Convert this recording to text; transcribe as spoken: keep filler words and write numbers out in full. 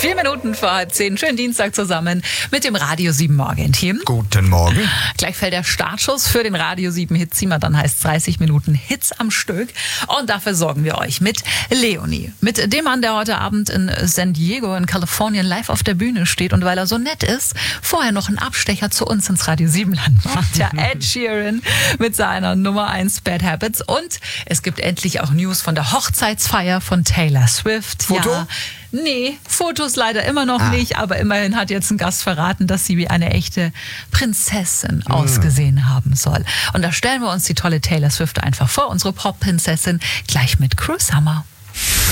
Vier Minuten vor halb zehn. Schönen Dienstag zusammen mit dem Radio sieben Morgen-Team. Guten Morgen. Gleich fällt der Startschuss für den Radio sieben Hitzimmer. Dann heißt es dreißig Minuten Hits am Stück. Und dafür sorgen wir euch mit Leonie. Mit dem Mann, der heute Abend in San Diego in Kalifornien live auf der Bühne steht. Und weil er so nett ist, vorher noch einen Abstecher zu uns ins Radio sieben Land macht. Ja, Ed Sheeran mit seiner Nummer eins Bad Habits. Und es gibt endlich auch News von der Hochzeitsfeier von Taylor Swift. Foto? Ja, nee, Fotos leider immer noch Ah. nicht, aber immerhin hat jetzt ein Gast verraten, dass sie wie eine echte Prinzessin ausgesehen haben soll. Und da stellen wir uns die tolle Taylor Swift einfach vor, unsere Pop-Prinzessin, gleich mit Cruise Summer.